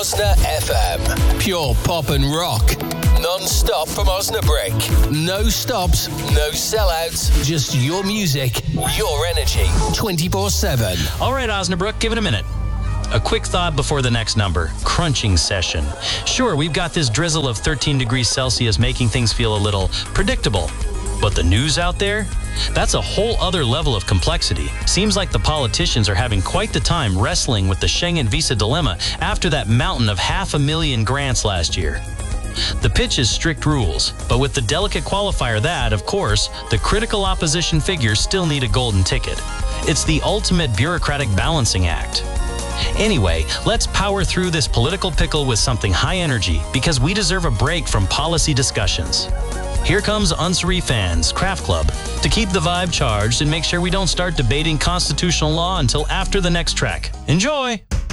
Osna FM. Pure pop and rock. Non-stop from Osnabrück. No stops, no sellouts. Just your music, your energy. 24/7. All right, Osnabrück, give it a minute. A quick thought before the next number. Crunching session. Sure, we've got this drizzle of 13 degrees Celsius making things feel a little predictable. But the news out there? That's a whole other level of complexity. Seems like the politicians are having quite the time wrestling with the Schengen visa dilemma after that mountain of 500,000 grants last year. The pitch is strict rules, but with the delicate qualifier that, of course, the critical opposition figures still need a golden ticket. It's the ultimate bureaucratic balancing act. Anyway, let's power through this political pickle with something high energy because we deserve a break from policy discussions. Here comes Unsuri Fans Craft Club to keep the vibe charged and make sure we don't start debating constitutional law until after the next track. Enjoy!